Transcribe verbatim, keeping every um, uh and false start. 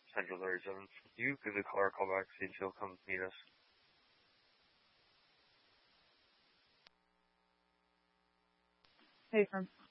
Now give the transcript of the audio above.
Central thirty-seven. Do you give the car a call back, see if she'll come meet us? Hey, from